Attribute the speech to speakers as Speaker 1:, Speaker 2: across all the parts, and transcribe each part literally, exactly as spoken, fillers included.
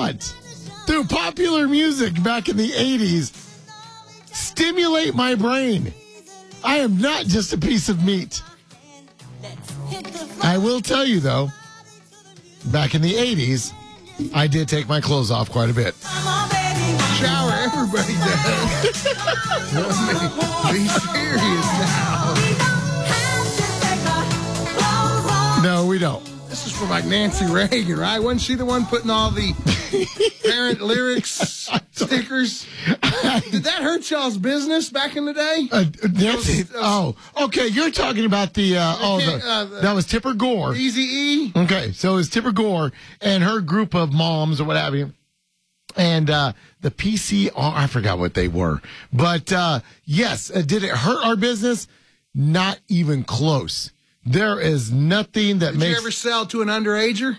Speaker 1: not, through popular music back in the eighties, stimulate my brain. I am not just a piece of meat. I will tell you, though, back in the eighties, I did take my clothes off quite a bit.
Speaker 2: Shower, everybody does. I mean, be serious now.
Speaker 1: No, we don't.
Speaker 2: This is from like Nancy Reagan, right? Wasn't she the one putting all the parent lyrics stickers? Did that hurt y'all's business back in the day?
Speaker 1: Uh, Nancy, was, uh, oh, okay. You're talking about the, uh, oh, the, uh, the, that was Tipper Gore.
Speaker 2: Eazy-E?
Speaker 1: Okay, so it was Tipper Gore and her group of moms or what have you. And uh, the P C R, I forgot what they were. But uh, yes, uh, did it hurt our business? Not even close. There is nothing that
Speaker 2: Did
Speaker 1: makes...
Speaker 2: Did you ever sell to an underager?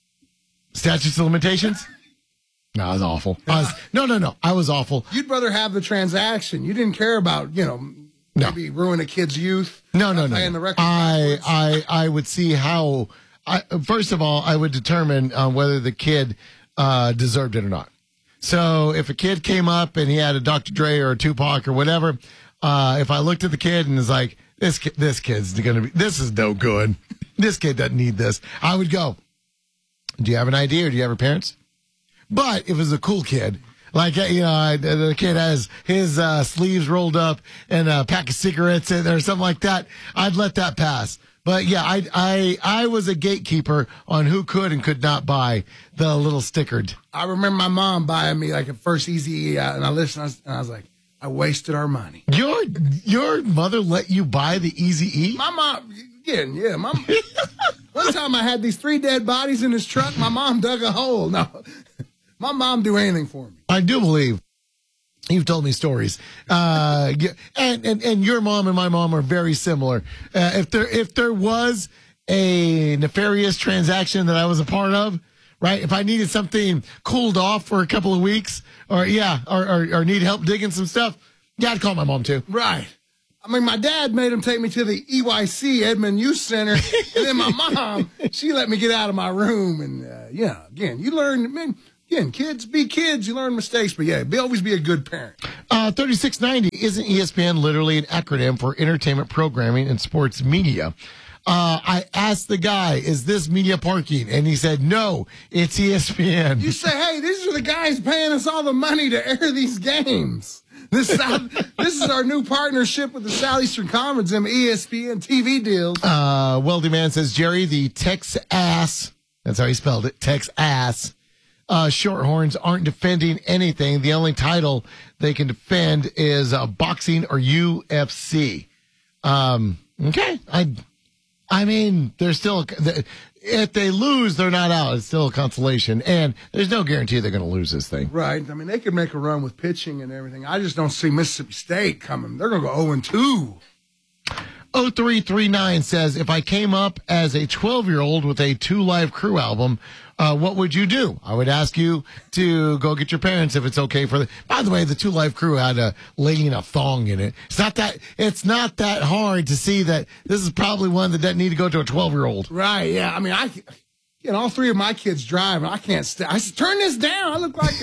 Speaker 1: Statutes of limitations? No, I was awful. I was, no, no, no. I was awful.
Speaker 2: You'd rather have the transaction. You didn't care about, you know, maybe no. ruin a kid's youth.
Speaker 1: No, no, no.
Speaker 2: Playing the record
Speaker 1: I, I, I would see how... I, first of all, I would determine uh, whether the kid uh, deserved it or not. So if a kid came up and he had a Doctor Dre or a Tupac or whatever, uh, if I looked at the kid and was like, this kid, this kid's going to be, this is no good. This kid doesn't need this. I would go, do you have an idea or do you have your parents? But if it was a cool kid, like, you know, the kid has his uh, sleeves rolled up and a pack of cigarettes in there or something like that, I'd let that pass. But yeah, I, I, I was a gatekeeper on who could and could not buy the little stickered.
Speaker 2: I remember my mom buying me like a first Eazy-E, uh, and I listened, I was, and I was like, I wasted our money.
Speaker 1: Your your mother let you buy the Eazy-E?
Speaker 2: My mom, yeah, yeah. My, one time I had these three dead bodies in his truck. My mom dug a hole. No, my mom do anything for me.
Speaker 1: I do believe you've told me stories. Uh, and, and, and your mom and my mom are very similar. Uh, if there if there was a nefarious transaction that I was a part of, right? If I needed something cooled off for a couple of weeks, or yeah, or, or, or need help digging some stuff, yeah, I'd call my mom too.
Speaker 2: Right. I mean, my dad made him take me to the E Y C, Edmond Youth Center, and then my mom, she let me get out of my room. And, uh, yeah, again, you learn, I mean, again, kids be kids, you learn mistakes, but yeah, be, always be a good parent.
Speaker 1: Uh, thirty-six ninety, isn't E S P N literally an acronym for entertainment programming and sports media? Uh, I asked the guy, is this media parking? And he said, no, it's E S P N.
Speaker 2: You say, hey, these are the guys paying us all the money to air these games. This, this is our new partnership with the Southeastern Conference and E S P N T V deals.
Speaker 1: Uh, Wealthy Man says, Jerry, the Tex ass, that's how he spelled it, Tex ass, uh, Shorthorns aren't defending anything. The only title they can defend is uh, boxing or U F C. Um, okay, I... I mean, they're still, if they lose, they're not out. It's still a consolation. And there's no guarantee they're going to lose this thing.
Speaker 2: Right. I mean, they could make a run with pitching and everything. I just don't see Mississippi State coming. They're going to go oh and two.
Speaker 1: oh three three nine says, if I came up as a twelve-year-old with a Two Live Crew album, uh, what would you do? I would ask you to go get your parents if it's okay for the. By the way, the Two Live Crew had a lady in a thong in it. It's not that. It's not that hard to see that this is probably one that doesn't need to go to a twelve-year-old.
Speaker 2: Right? Yeah. I mean, I. You know, all three of my kids drive, and I can't stay. I said, turn this down. I look like a.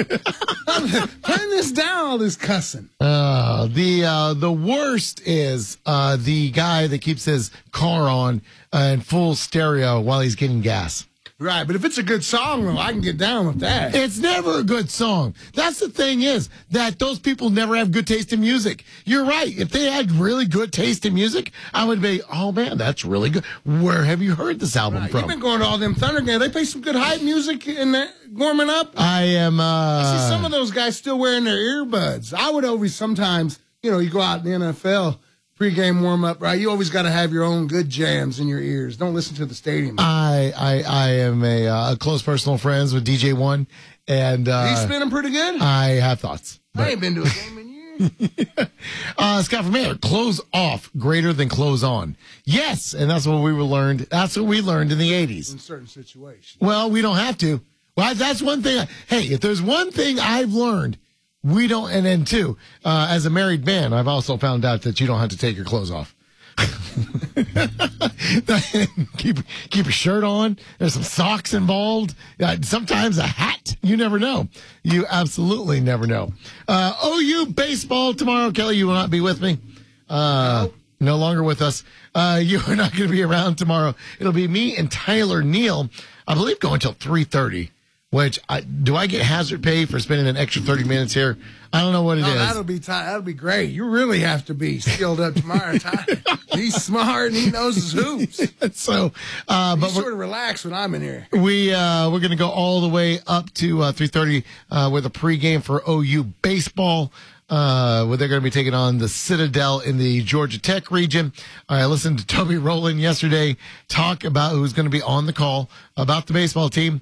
Speaker 2: Turn this down, all this cussing.
Speaker 1: Uh, the uh, the worst is uh, the guy that keeps his car on uh, in full stereo while he's getting gas.
Speaker 2: Right, but if it's a good song, though, I can get down with that.
Speaker 1: It's never a good song. That's the thing is that those people never have good taste in music. You're right. If they had really good taste in music, I would be, oh, man, that's really good. Where have you heard this album
Speaker 2: right.
Speaker 1: from?
Speaker 2: You've been going to all them Thunder games. They play some good hype music in there, warming up.
Speaker 1: I am... Uh...
Speaker 2: I see some of those guys still wearing their earbuds. I would always sometimes, you know, you go out in the N F L... Pre-game warm-up, right? You always got to have your own good jams in your ears. Don't listen to the stadium.
Speaker 1: I I, I am a, uh, a close personal friends with D J One, and uh,
Speaker 2: he's spinning pretty good.
Speaker 1: I have thoughts.
Speaker 2: But... I ain't been to a game in years.
Speaker 1: uh, Scott from Mayor, close off greater than close on. Yes, and that's what we were learned. That's what we learned in the eighties.
Speaker 2: In certain situations.
Speaker 1: Well, we don't have to. Well, that's one thing. I, hey, if there's one thing I've learned. We don't, and then two, uh, as a married man, I've also found out that you don't have to take your clothes off. keep keep your shirt on. There's some socks involved. Uh, sometimes a hat. You never know. You absolutely never know. Uh, O U baseball tomorrow. Kelly, you will not be with me. Uh,
Speaker 2: Nope.
Speaker 1: No longer with us. Uh, you are not going to be around tomorrow. It'll be me and Tyler Neal, I believe, going until three thirty, which I, do I get hazard pay for spending an extra thirty minutes here? I don't know what it
Speaker 2: No,
Speaker 1: is.
Speaker 2: that'll be ti- that'll be great. You really have to be skilled up tomorrow. Ty. He's smart and he knows his hoops.
Speaker 1: So, uh, but
Speaker 2: He's
Speaker 1: we're,
Speaker 2: sort of relaxed when I'm in here.
Speaker 1: we, uh, we're going to go all the way up to, uh, three thirty, uh, with a pregame for O U baseball. Uh, where they're going to be taking on the Citadel in the Georgia Tech region. I listened to Toby Rowland yesterday talk about who's going to be on the call about the baseball team.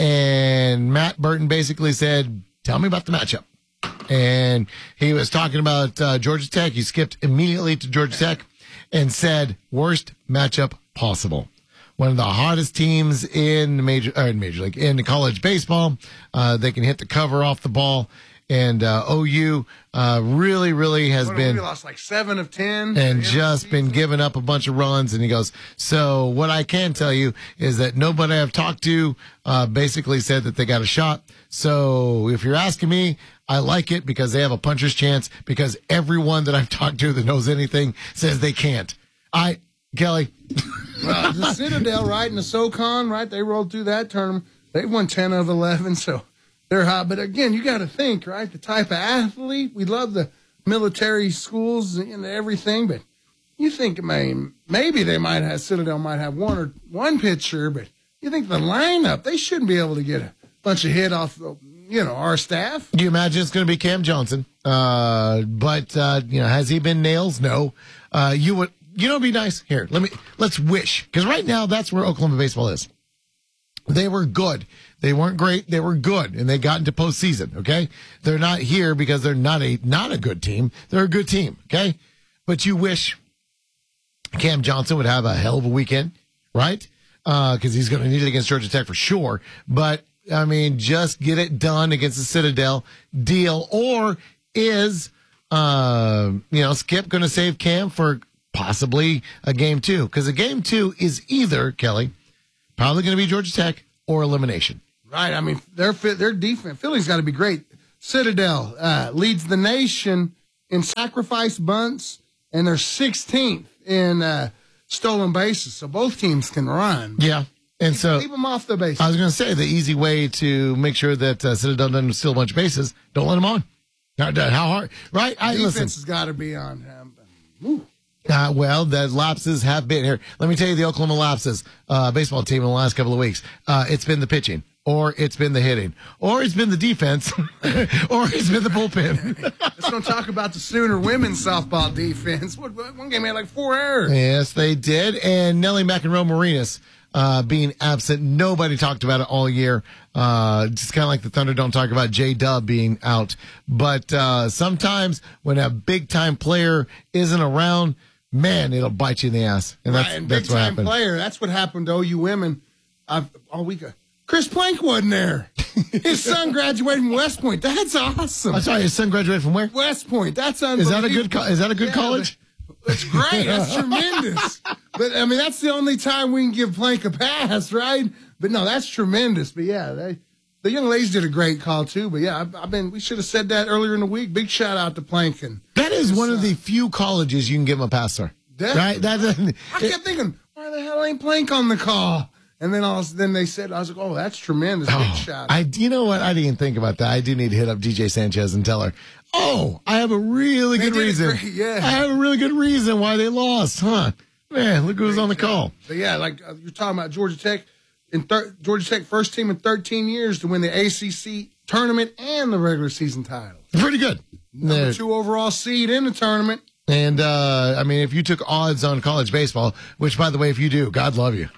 Speaker 1: And Matt Burton basically said, tell me about the matchup. And he was talking about uh, Georgia Tech. He skipped immediately to Georgia Tech and said, worst matchup possible. One of the hottest teams in major, or in major league, in college baseball. Uh, they can hit the cover off the ball. And uh, O U uh, really, really has
Speaker 2: What,
Speaker 1: been
Speaker 2: we lost like seven of ten,
Speaker 1: and just been giving up a bunch of runs. And he goes, so what I can tell you is that nobody I've talked to uh, basically said that they got a shot. So if you're asking me, I like it because they have a puncher's chance, because everyone that I've talked to that knows anything says they can't. I, Kelly.
Speaker 2: Well, the Citadel, right, and the SoCon, right, they rolled through that tournament. They won ten of eleven, so they're hot. But again, you got to think, right, the type of athlete. We love the military schools and everything, but you think, man, maybe they might have, Citadel might have one or one pitcher, but you think the lineup, they shouldn't be able to get a bunch of hit off, you know, our staff.
Speaker 1: Do you imagine it's going to be Cam Johnson? Uh, but, uh, you know, has he been nails? No. Uh, you would, you know, it'd be nice. Here, let me, let's wish. Because right now, that's where Oklahoma baseball is. They were good. They weren't great. They were good, and they got into postseason. Okay, they're not here because they're not a not a good team. They're a good team. Okay, but you wish Cam Johnson would have a hell of a weekend, right? Because uh, he's going to need it against Georgia Tech for sure. But I mean, just get it done against the Citadel deal, or is uh, you know Skip going to save Cam for possibly a game two? Because a game two is either, Kelly, probably going to be Georgia Tech or elimination.
Speaker 2: Right. I mean, their their defense, Philly's got to be great. Citadel uh, leads the nation in sacrifice bunts, and they're sixteenth in uh, stolen bases. So both teams can run.
Speaker 1: Yeah. And
Speaker 2: keep,
Speaker 1: so
Speaker 2: keep them off the base.
Speaker 1: I was going to say the easy way to make sure that uh, Citadel doesn't steal a bunch of bases, don't let them on. How, how hard, right? I
Speaker 2: Defense
Speaker 1: listen.
Speaker 2: has got to be on him. Ooh.
Speaker 1: Uh, well, the lapses have been here. Let me tell you the Oklahoma lapses uh, baseball team in the last couple of weeks. Uh, it's been the pitching, or it's been the hitting, or it's been the defense, or it's been the bullpen.
Speaker 2: Let's don't talk about the Sooner women's softball defense. What, one game had like four errors.
Speaker 1: Yes, they did. And Nellie McEnroe Marinas uh, being absent. Nobody talked about it all year. Uh, just kind of like the Thunder don't talk about J-Dub being out. But uh, sometimes when a big-time player isn't around, man, it'll bite you in the ass. And that's,
Speaker 2: right, and
Speaker 1: that's what
Speaker 2: big-time
Speaker 1: happened.
Speaker 2: player. That's what happened to O U women I've, all week. Chris Plank wasn't there. His son graduated from West Point. That's awesome.
Speaker 1: I'm sorry, his son graduated from where?
Speaker 2: West Point. That's
Speaker 1: Is
Speaker 2: unbelievable.
Speaker 1: that a good? Co- is that a good
Speaker 2: Yeah,
Speaker 1: college?
Speaker 2: It's great. That's tremendous. But I mean, that's the only time we can give Plank a pass, right? But no, that's tremendous. But yeah, they, the young ladies did a great call too. But yeah, I've, I've been. We should have said that earlier in the week. Big shout out to Plank. And
Speaker 1: That is one of the few colleges you can give him a pass, sir. Right? That,
Speaker 2: I kept thinking, why the hell ain't Plank on the call? And then all, then they said, I was like, oh, that's tremendous. Big
Speaker 1: Oh,
Speaker 2: shot.
Speaker 1: I, you know what? I didn't even think about that. I do need to hit up D J Sanchez and tell her, oh, I have a really
Speaker 2: They
Speaker 1: good
Speaker 2: did it
Speaker 1: reason.
Speaker 2: great, yeah.
Speaker 1: I have a really good reason why they lost, huh? Man, look who's on the call.
Speaker 2: But yeah, like uh, you're talking about Georgia Tech. In thir- Georgia Tech, first team in thirteen years to win the A C C tournament and the regular season title.
Speaker 1: Pretty good.
Speaker 2: Number
Speaker 1: There.
Speaker 2: two overall seed in the tournament.
Speaker 1: And, uh, I mean, if you took odds on college baseball, which, by the way, if you do, God love you.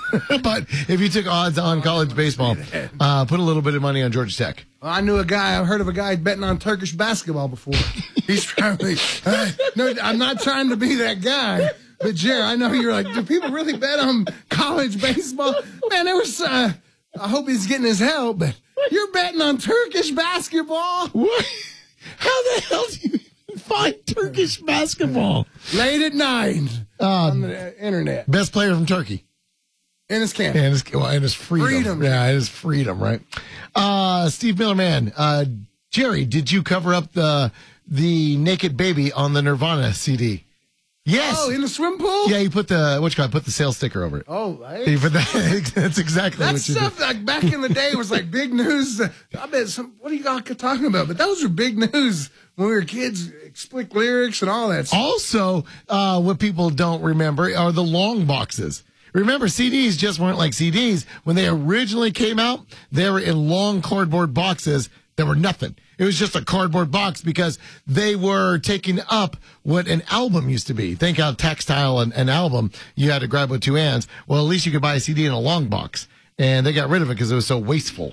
Speaker 1: But if you took odds on college baseball, uh, put a little bit of money on Georgia Tech.
Speaker 2: Well, I knew a guy, I've heard of a guy betting on Turkish basketball before. He's probably, uh, no, I'm not trying to be that guy. But, Jerry, I know you're like, do people really bet on college baseball? Man, there was, uh, I hope he's getting his help, but you're betting on Turkish basketball?
Speaker 1: What? How the hell do you even find Turkish basketball?
Speaker 2: Late at night. on the internet.
Speaker 1: Best player from Turkey.
Speaker 2: Ennis Cantor.
Speaker 1: And his, well, and his freedom.
Speaker 2: Freedom.
Speaker 1: Yeah, his freedom, right? Uh, Steve Miller, man. Uh, Jerry, did you cover up the the naked baby on the Nirvana C D? Yes.
Speaker 2: Oh, in the swim pool?
Speaker 1: Yeah, you put the, what you call it, put the sales sticker over it.
Speaker 2: Oh, hey.
Speaker 1: You put that, that's exactly
Speaker 2: That
Speaker 1: what you
Speaker 2: stuff
Speaker 1: did.
Speaker 2: like back in the day was like big news. I bet some, what are you all talking about? But those were big news when we were kids, explicit lyrics and all that stuff.
Speaker 1: Also, uh, what people don't remember are the long boxes. Remember, C Ds just weren't like C Ds. When they originally came out, they were in long cardboard boxes that were nothing. It was just a cardboard box because they were taking up what an album used to be. Think how textile and an album, you had to grab with two hands. Well, at least you could buy a C D in a long box. And they got rid of it because it was so wasteful.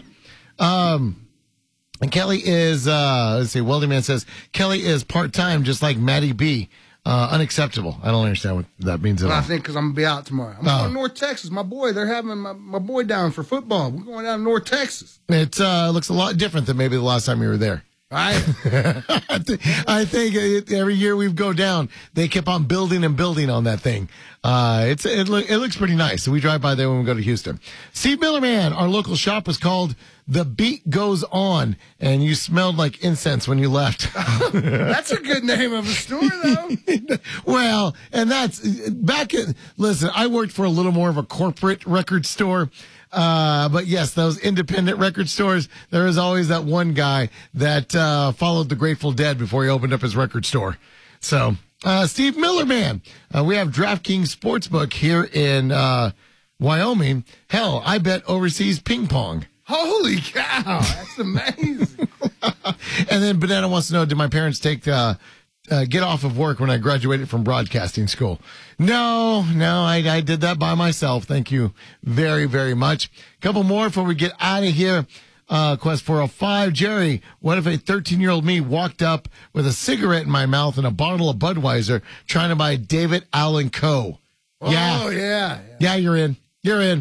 Speaker 1: Um, and Kelly is, uh, let's see, Welding Man says, Kelly is part-time just like Maddie B. Uh, unacceptable. I don't understand what that means at all.
Speaker 2: I think because I'm going to be out tomorrow. I'm
Speaker 1: Oh.
Speaker 2: going to North Texas. My boy, they're having my, my boy down for football. We're going down to North Texas.
Speaker 1: It uh, looks a lot different than maybe the last time you were there.
Speaker 2: Right?
Speaker 1: I, th- I think it, every year we go down, they keep on building and building on that thing. Uh, it's it, look, it looks pretty nice. So we drive by there when we go to Houston. Steve Miller, man, our local shop is called The Beat Goes On, and you smelled like incense when you left.
Speaker 2: That's a good name of a store, though.
Speaker 1: Well, and that's back in, listen, I worked for a little more of a corporate record store. Uh, but yes, those independent record stores, there is always that one guy that, uh, followed the Grateful Dead before he opened up his record store. So, uh, Steve Miller, man, uh, we have DraftKings Sportsbook here in, uh, Wyoming. Hell, I bet overseas ping pong.
Speaker 2: Holy cow. That's amazing.
Speaker 1: And then Banana wants to know, did my parents take, uh, Uh, get off of work when I graduated from broadcasting school? No, no, I, I did that by myself. Thank you very, very much. A couple more before we get out of here. Uh, Quest four oh five. Jerry, what if a thirteen-year-old me walked up with a cigarette in my mouth and a bottle of Budweiser trying to buy David Allen Coe? Yeah.
Speaker 2: Oh, yeah. yeah.
Speaker 1: Yeah, you're in. You're in.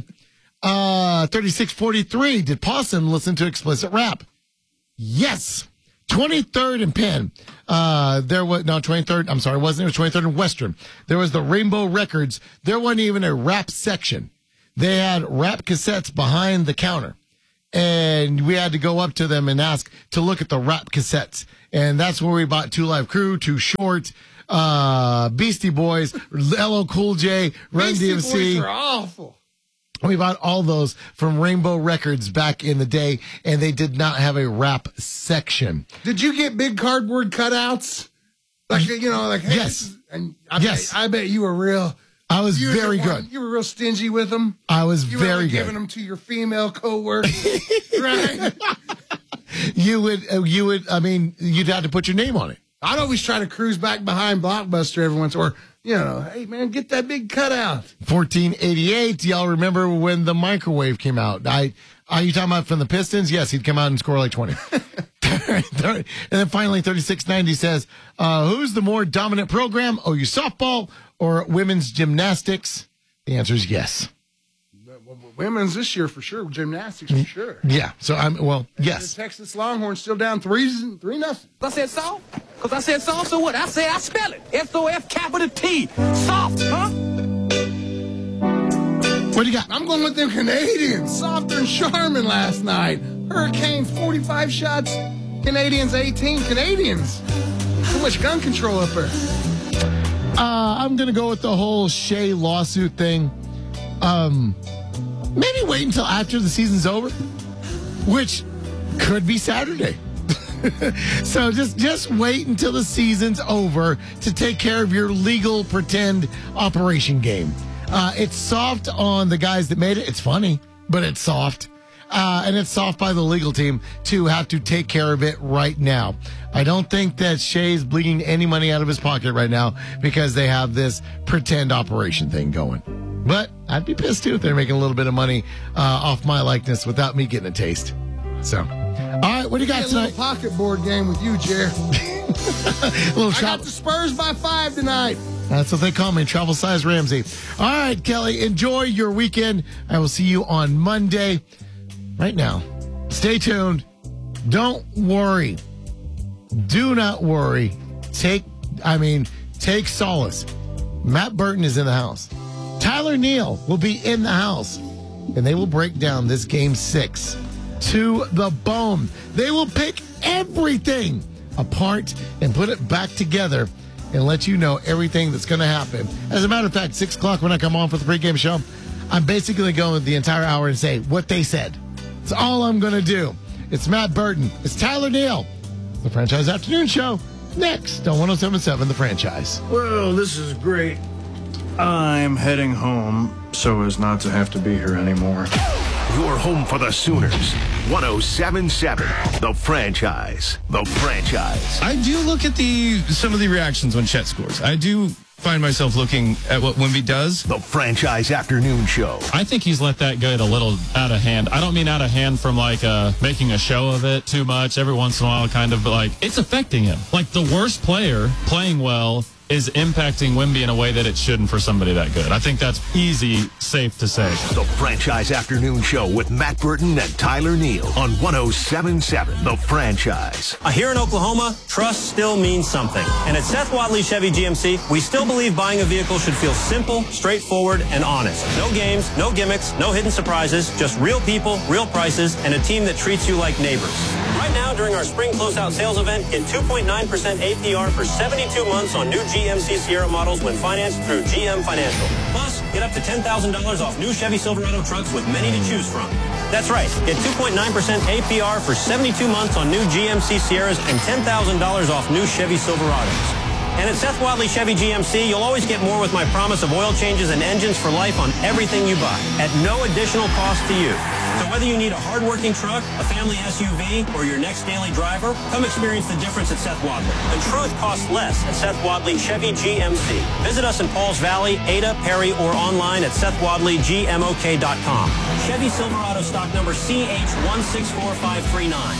Speaker 1: Uh, thirty-six forty-three. Did Possum listen to explicit rap? Yes. twenty-third and Penn. Uh, there was, no, twenty-third, I'm sorry, it wasn't, it was twenty-third and Western. There was the Rainbow Records. There wasn't even a rap section. They had rap cassettes behind the counter. And we had to go up to them and ask to look at the rap cassettes. And that's where we bought Two Live Crew, Too Short, uh, Beastie Boys, L L Cool J, Run
Speaker 2: Beastie
Speaker 1: D M C.
Speaker 2: Boys are awful.
Speaker 1: We bought all those from Rainbow Records back in the day, and they did not have a rap section.
Speaker 2: Did you get big cardboard cutouts? Like, you know, like, hey,
Speaker 1: Yes.
Speaker 2: And I,
Speaker 1: Yes.
Speaker 2: bet, I bet you were real.
Speaker 1: I was
Speaker 2: You were
Speaker 1: very
Speaker 2: the one-
Speaker 1: good.
Speaker 2: You were real stingy with them.
Speaker 1: I was
Speaker 2: You were
Speaker 1: very
Speaker 2: like
Speaker 1: good.
Speaker 2: giving them to your female coworkers. Right?
Speaker 1: You would, uh, you would, I mean, you'd have to put your name on it.
Speaker 2: I'd always try to cruise back behind Blockbuster every once, or, you know, hey, man, get that big cutout.
Speaker 1: fourteen eighty-eight. Y'all remember when the microwave came out? I, are you talking about from the Pistons? Yes, he'd come out and score like twenty. And then finally, thirty-six ninety says, uh, who's the more dominant program? O U softball or women's gymnastics? The answer is yes.
Speaker 2: Women's this year for sure. Gymnastics for sure.
Speaker 1: Yeah. So I'm, well,
Speaker 2: The
Speaker 1: yes.
Speaker 2: Texas Longhorns still down three, three nothing.
Speaker 3: I said soft? Because I said soft, so what? I say I spell it. S O F capital T. Soft, huh?
Speaker 1: What do you got?
Speaker 2: I'm going with them Canadians. Softer than Charmin last night. Hurricanes forty-five shots. Canadians eighteen. Canadians. Too much gun control up there.
Speaker 1: Uh, I'm going to go with the whole Shea lawsuit thing. Um, maybe wait until after the season's over, which could be Saturday. So just just wait until the season's over to take care of your legal pretend operation game. Uh, it's soft on the guys that made it. It's funny, but it's soft. Uh, and it's soft by the legal team to have to take care of it right now. I don't think that Shea's bleeding any money out of his pocket right now because they have this pretend operation thing going. But I'd be pissed too if they're making a little bit of money uh, off my likeness without me getting a taste. So, all right, what do you got
Speaker 2: Hey, a little
Speaker 1: tonight?
Speaker 2: pocket board game with you, Jer.
Speaker 1: A little
Speaker 2: I
Speaker 1: shop.
Speaker 2: got the Spurs by five tonight.
Speaker 1: That's what they call me, Travel Size Ramsey. All right, Kelly, enjoy your weekend. I will see you on Monday. Right now, stay tuned. Don't worry. Do not worry. Take, I mean, take solace. Matt Burton is in the house. Tyler Neal will be in the house. And they will break down this game six to the bone. They will pick everything apart and put it back together and let you know everything that's going to happen. As a matter of fact, six o'clock when I come on for the pregame show, I'm basically going the entire hour and say what they said. It's all I'm going to do. It's Matt Burton. It's Tyler Neal. The Franchise Afternoon Show next on one oh seven point seven The Franchise.
Speaker 4: Well, this is great. I'm heading home so as not to have to be here anymore.
Speaker 5: You're home for the Sooners. one oh seven point seven The Franchise. The Franchise.
Speaker 6: I do look at the some of the reactions when Chet scores. I do find myself looking at what Wemby does.
Speaker 5: The Franchise Afternoon Show.
Speaker 7: I think he's let that get a little out of hand. I don't mean out of hand from like uh, making a show of it too much every once in a while, kind of, but like it's affecting him. Like the worst player playing well is impacting Wemby in a way that it shouldn't for somebody that good. I think that's easy, safe to say.
Speaker 5: The Franchise Afternoon Show with Matt Burton and Tyler Neal on one oh seven point seven The Franchise.
Speaker 8: Uh, here in Oklahoma, trust still means something. And at Seth Wadley Chevy G M C, we still believe buying a vehicle should feel simple, straightforward, and honest. No games, no gimmicks, no hidden surprises, just real people, real prices, and a team that treats you like neighbors. Right now, during our spring closeout sales event, get two point nine percent A P R for seventy-two months on new G M C Sierra models when financed through G M Financial. Plus, get up to ten thousand dollars off new Chevy Silverado trucks with many to choose from. That's right. Get two point nine percent A P R for seventy-two months on new G M C Sierras and ten thousand dollars off new Chevy Silverados. And at Seth Wadley Chevy G M C, you'll always get more with my promise of oil changes and engines for life on everything you buy at no additional cost to you. So whether you need a hard-working truck, a family S U V, or your next daily driver, come experience the difference at Seth Wadley. The truth costs less at Seth Wadley Chevy G M C. Visit us in Pauls Valley, Ada, Perry, or online at seth wadley g m o k dot com. Chevy Silverado stock number C H one six four five three nine.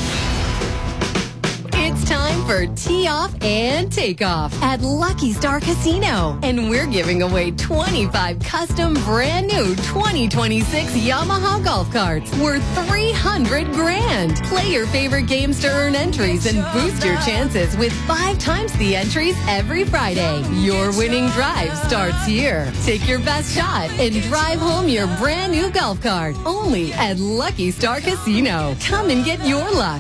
Speaker 9: It's time for Tee Off and Takeoff at Lucky Star Casino. And we're giving away twenty-five custom brand new twenty twenty-six Yamaha golf carts worth three hundred grand. Play your favorite games to earn entries and boost your chances with five times the entries every Friday. Your winning drive starts here. Take your best shot and drive home your brand new golf cart. Only at Lucky Star Casino. Come and get your luck.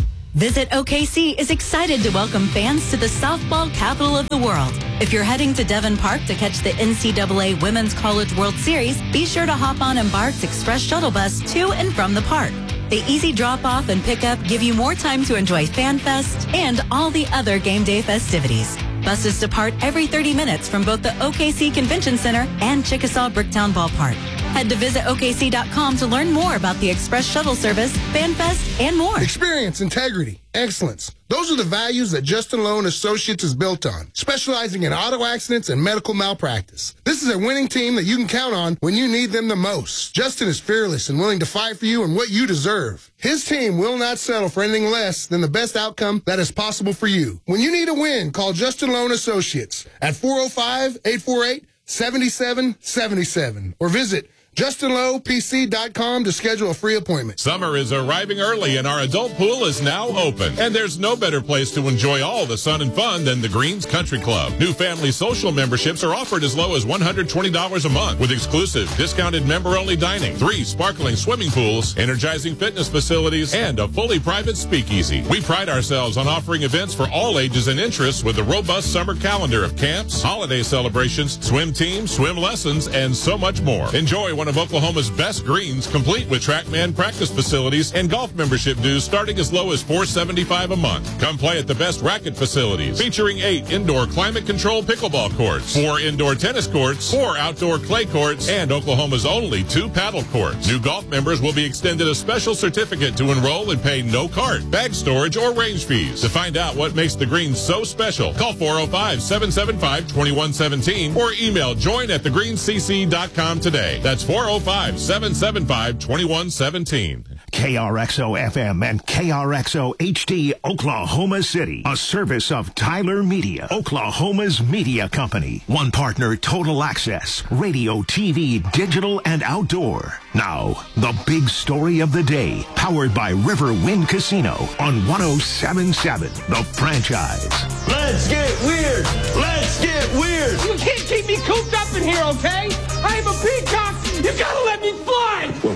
Speaker 10: Visit O K C is excited to welcome fans to the softball capital of the world. If you're heading to Devon Park to catch the N C double A Women's College World Series, be sure to hop on Embark's Express Shuttle Bus to and from the park. The easy drop-off and pickup give you more time to enjoy FanFest and all the other game day festivities. Buses depart every thirty minutes from both the O K C Convention Center and Chickasaw Bricktown Ballpark. Head to visit O K C dot com to learn more about the Express Shuttle Service, FanFest, and more.
Speaker 2: Experience, integrity, excellence. Those are the values that Justin Lowe and Associates is built on, specializing in auto accidents and medical malpractice. This is a winning team that you can count on when you need them the most. Justin is fearless and willing to fight for you and what you deserve. His team will not settle for anything less than the best outcome that is possible for you. When you need a win, call Justin Lowe and Associates at four oh five, eight four eight, seven seven seven seven or visit Justin Lowe P C dot com to schedule a free appointment.
Speaker 11: Summer is arriving early and our adult pool is now open. And there's no better place to enjoy all the sun and fun than the Greens Country Club. New family social memberships are offered as low as one hundred twenty dollars a month with exclusive discounted member-only dining, three sparkling swimming pools, energizing fitness facilities, and a fully private speakeasy. We pride ourselves on offering events for all ages and interests with a robust summer calendar of camps, holiday celebrations, swim teams, swim lessons, and so much more. Enjoy one of Oklahoma's best greens, complete with TrackMan practice facilities and golf membership dues starting as low as four hundred seventy-five dollars a month. Come play at the best racket facilities, featuring eight indoor climate-controlled pickleball courts, four indoor tennis courts, four outdoor clay courts, and Oklahoma's only two paddle courts. New golf members will be extended a special certificate to enroll and pay no cart, bag storage, or range fees. To find out what makes the greens so special, call four oh five, seven seven five, two one one seven or email join at the greens c c dot com today. That's four oh five, seven seven five, two one one seven.
Speaker 5: K R X O F M and K R X O H D Oklahoma City. A service of Tyler Media, Oklahoma's media company. One partner, Total Access, radio, T V, digital, and outdoor. Now, the big story of the day, powered by River Wind Casino on one oh seven point seven The Franchise.
Speaker 12: Let's get weird. Let's get weird.
Speaker 3: You can't keep me cool. cooped up in here, okay? I have a peacock. You gotta let me fly.